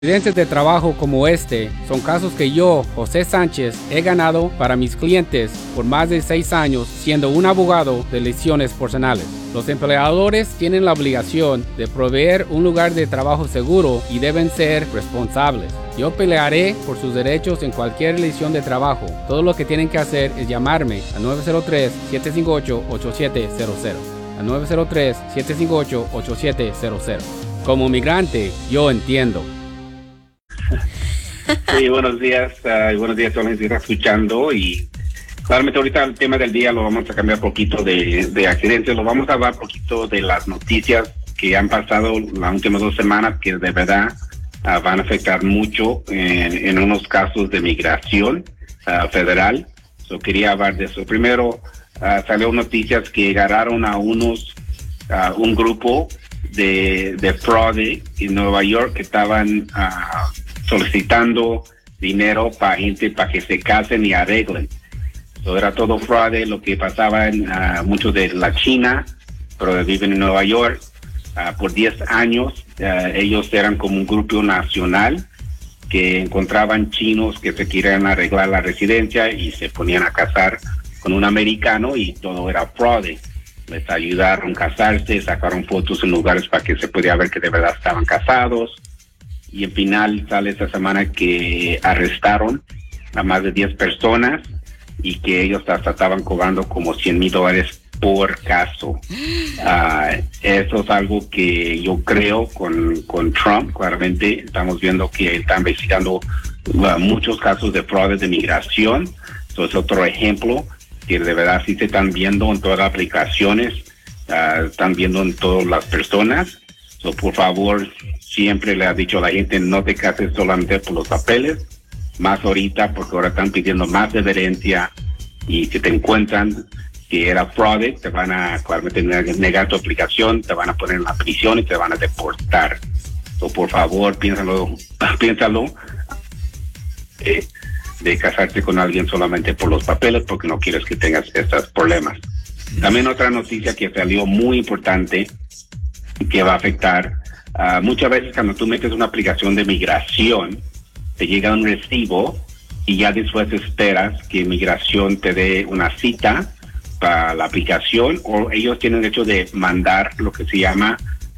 Accidentes de trabajo como este son casos que yo, José Sánchez, he ganado para mis clientes por más de 6 años siendo un abogado de lesiones personales. Los empleadores tienen la obligación de proveer un lugar de trabajo seguro y deben ser responsables. Yo pelearé por sus derechos en cualquier lesión de trabajo. Todo lo que tienen que hacer es llamarme al 903-758-8700. Al 903-758-8700. Como migrante, yo entiendo. Sí, buenos días a toda la gente que está escuchando, y claramente ahorita el tema del día lo vamos a cambiar un poquito de accidentes, lo vamos a hablar un poquito de las noticias que han pasado las últimas 2 semanas que de verdad van a afectar mucho en unos casos de migración federal. Quería hablar de eso. Primero, salió noticias que agarraron a un grupo de fraude en Nueva York que estaban solicitando dinero para gente para que se casen y arreglen. Era todo fraude. Lo que pasaba en muchos de la China, pero viven en Nueva York. Por 10 años ellos eran como un grupo nacional que encontraban chinos que se querían arreglar la residencia y se ponían a casar con un americano, y todo era fraude. Les ayudaron a casarse, sacaron fotos en lugares para que se pudiera ver que de verdad estaban casados. Y al final sale esta semana que arrestaron a más de 10 personas y que ellos hasta estaban cobrando como $100,000 por caso. Eso es algo que yo creo con Trump. Claramente estamos viendo que él está investigando muchos casos de fraude de migración. Eso es otro ejemplo que de verdad sí se están viendo en todas las aplicaciones, están viendo en todas las personas. Por favor, siempre le ha dicho a la gente, no te cases solamente por los papeles, más ahorita porque ahora están pidiendo más evidencia, y si te encuentran que era fraude, te van a claramente negar tu aplicación, te van a poner en la prisión y te van a deportar. Por favor, piénsalo de casarte con alguien solamente por los papeles, porque no quieres que tengas estos problemas. También otra noticia que salió muy importante que va a afectar, muchas veces cuando tú metes una aplicación de migración, te llega un recibo y ya después esperas que migración te dé una cita para la aplicación, o ellos tienen el hecho de mandar lo que se llama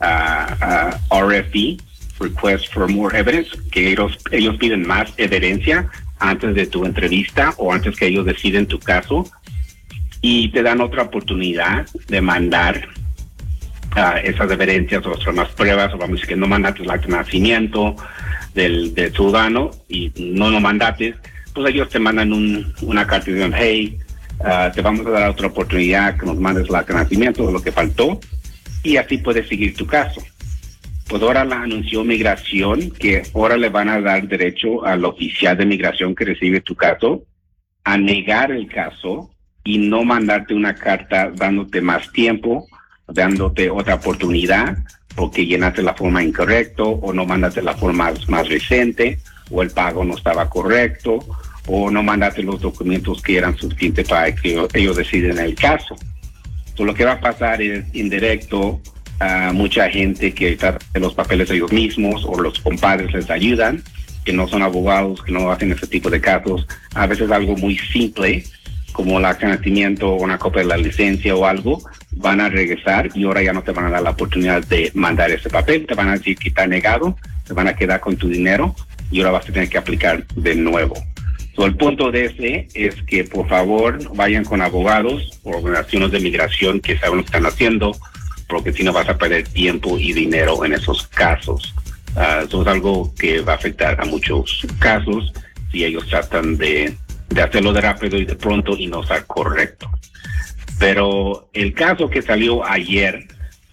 RFE, Request for More Evidence, que ellos piden más evidencia antes de tu entrevista o antes que ellos deciden tu caso, y te dan otra oportunidad de mandar esas evidencias o otras pruebas, o vamos a decir que no mandaste el acta de nacimiento del ciudadano y no lo mandaste, pues ellos te mandan una carta y dicen, hey, te vamos a dar otra oportunidad que nos mandes el acta de nacimiento de lo que faltó, y así puedes seguir tu caso. Pues ahora la anunció Migración que ahora le van a dar derecho al oficial de migración que recibe tu caso a negar el caso y no mandarte una carta dándote más tiempo, dándote otra oportunidad porque llenaste la forma incorrecto, o no mandaste la forma más reciente, o el pago no estaba correcto, o no mandaste los documentos que eran suficientes para que ellos deciden el caso. Entonces, lo que va a pasar es indirecto a mucha gente que está de los papeles ellos mismos, o los compadres les ayudan, que no son abogados, que no hacen ese tipo de casos. A veces algo muy simple como el acta de nacimiento o una copia de la licencia o algo, van a regresar y ahora ya no te van a dar la oportunidad de mandar ese papel, te van a decir que está negado, te van a quedar con tu dinero y ahora vas a tener que aplicar de nuevo. El punto de ese es que por favor vayan con abogados o organizaciones de migración que saben lo que están haciendo, porque si no vas a perder tiempo y dinero en esos casos. Eso es algo que va a afectar a muchos casos si ellos tratan de hacerlo de rápido y de pronto y no estar correcto. Pero el caso que salió ayer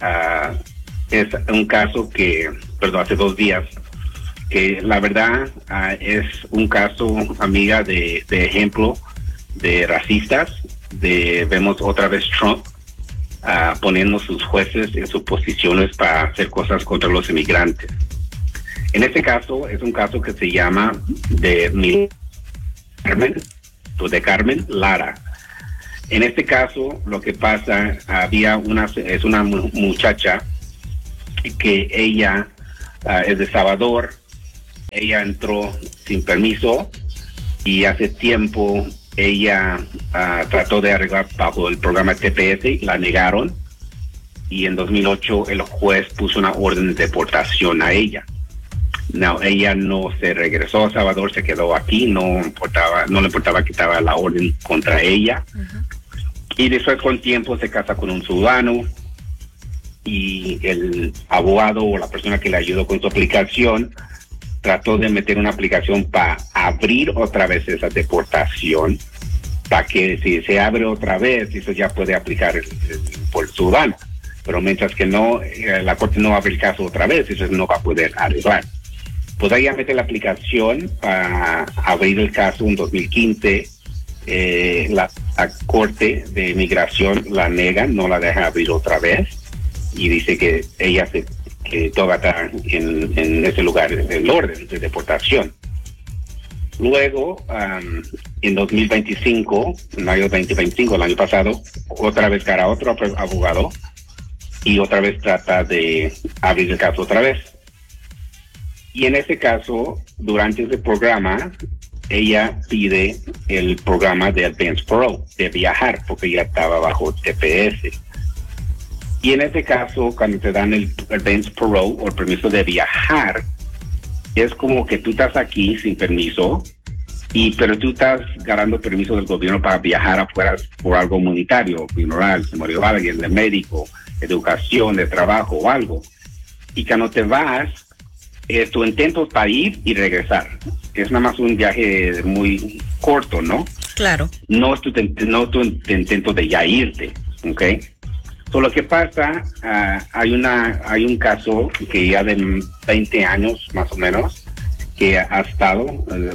es un caso hace 2 días, que la verdad es un caso, amiga, de ejemplo de racistas. Vemos otra vez Trump poniendo sus jueces en sus posiciones para hacer cosas contra los inmigrantes. En este caso es un caso que se llama de Carmen Lara. En este caso, lo que pasa, es una muchacha que ella es de Salvador, ella entró sin permiso y hace tiempo ella trató de arreglar bajo el programa TPS, la negaron y en 2008 el juez puso una orden de deportación a ella. No, ella no se regresó a El Salvador, se quedó aquí, no le importaba que estaba la orden contra ella. Y después con tiempo se casa con un ciudadano y el abogado o la persona que le ayudó con su aplicación trató de meter una aplicación para abrir otra vez esa deportación, para que si se abre otra vez, eso ya puede aplicar por el ciudadano. Pero mientras que no, la corte no abre el caso otra vez, eso no va a poder arreglar. Pues ella mete la aplicación para abrir el caso en 2015. La Corte de Migración la nega, no la deja abrir otra vez y dice que ella que todavía está en ese lugar, en el orden de deportación. Luego, en 2025, en mayo de 2025, el año pasado, otra vez cara a otro abogado y otra vez trata de abrir el caso otra vez. Y en ese caso, durante ese programa, ella pide el programa de Advance Parole, de viajar, porque ella estaba bajo TPS. Y en ese caso, cuando te dan el Advance Parole o el permiso de viajar, es como que tú estás aquí sin permiso, pero tú estás ganando permiso del gobierno para viajar afuera por algo humanitario, funeral, se murió alguien, de médico, educación, de trabajo o algo. Y cuando te vas, tu intento es para ir y regresar. Es nada más un viaje muy corto, ¿no? Claro. No es tu intento de ya irte, ¿ok? So, lo que pasa, hay un caso que ya de 20 años más o menos, que ha estado, de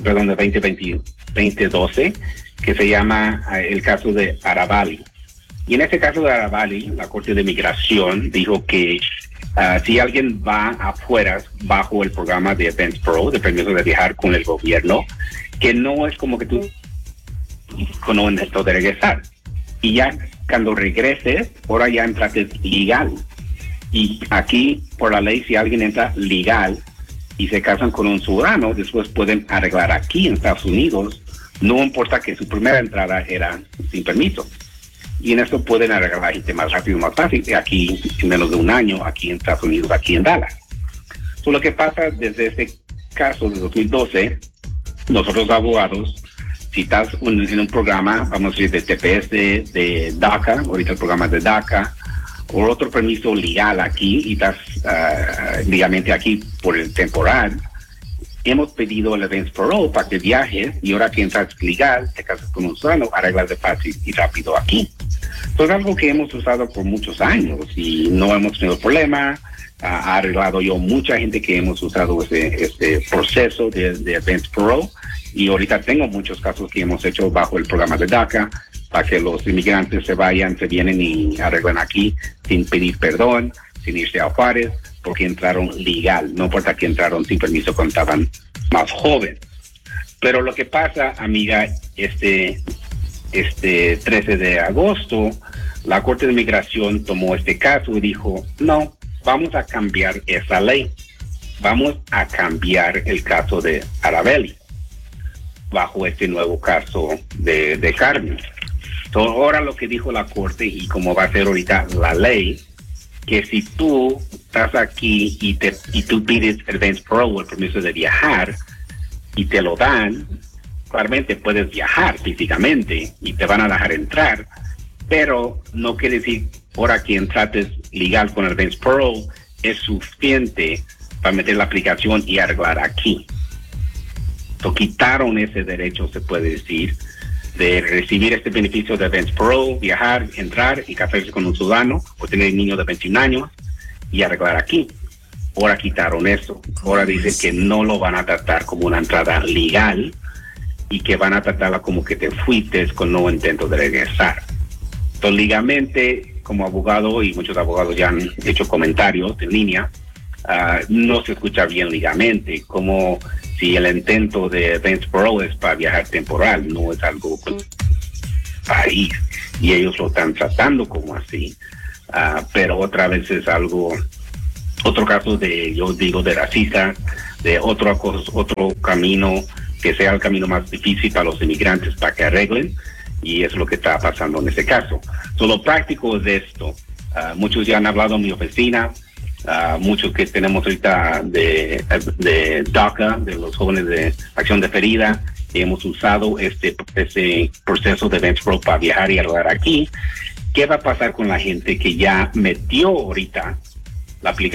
2012, que se llama el caso de Arabali. Y en ese caso de Arabali, la Corte de Migración dijo que si alguien va afuera bajo el programa de Advance Parole, de permiso de viajar con el gobierno, que no es como que tú con un intento de regresar. Y ya cuando regreses, ahora ya entraste legal. Y aquí, por la ley, si alguien entra legal y se casan con un ciudadano, después pueden arreglar aquí en Estados Unidos, no importa que su primera entrada era sin permiso. Y en eso pueden arreglar la gente más rápido, más fácil, aquí en menos de un año, aquí en Estados Unidos, aquí en Dallas. So, lo que pasa desde este caso de 2012, nosotros abogados, si estás en un programa, vamos a decir, de TPS, de DACA, ahorita el programa de DACA, o otro permiso legal aquí, y estás legalmente aquí por el temporal, hemos pedido el Advance Parole para que viajes, y ahora que entras legal, te casas con un ciudadano, arreglas de fácil y rápido aquí. Es algo que hemos usado por muchos años y no hemos tenido problema. Ha arreglado yo mucha gente que hemos usado este proceso de Advance Parole, y ahorita tengo muchos casos que hemos hecho bajo el programa de DACA para que los inmigrantes se vienen y arreglan aquí sin pedir perdón, sin irse a Juárez, porque entraron legal, no importa que entraron sin permiso cuando estaban más jóvenes. Pero lo que pasa, amiga, este 13 de agosto, la Corte de Migración tomó este caso y dijo, no, vamos a cambiar esa ley. Vamos a cambiar el caso de Arabali bajo este nuevo caso de Carmen. Entonces, ahora lo que dijo la Corte y como va a ser ahorita la ley, que si tú estás aquí y tú pides Advance Parole, el permiso de viajar, y te lo dan, claramente puedes viajar físicamente y te van a dejar entrar, pero no quiere decir ahora que entraste legal con Advance Parole es suficiente para meter la aplicación y arreglar aquí. Quitaron ese derecho, se puede decir, de recibir este beneficio de Advance Parole, viajar, entrar y casarse con un ciudadano o tener un niño de 21 años y arreglar aquí. Ahora quitaron eso. Ahora dicen que no lo van a tratar como una entrada legal y que van a tratarla como que te fuiste con no intento de regresar. Entonces, legalmente, como abogado, y muchos abogados ya han hecho comentarios en línea, no se escucha bien legalmente, como si el intento de Advance Parole es para viajar temporal, no es algo país, y ellos lo están tratando como así, pero otra vez es algo, otro caso yo digo, de racista, de otro camino que sea el camino más difícil para los inmigrantes para que arreglen, y es lo que está pasando en este caso. Lo práctico es esto. Muchos ya han hablado en mi oficina, muchos que tenemos ahorita de DACA, de los jóvenes de Acción Deferida, y hemos usado este proceso de Advance Pro para viajar y arreglar aquí. ¿Qué va a pasar con la gente que ya metió ahorita la aplicación